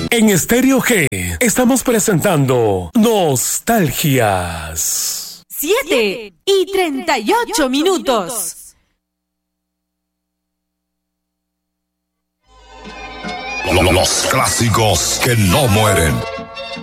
En Estéreo G estamos presentando Nostalgias. 7:38. Los clásicos que no mueren.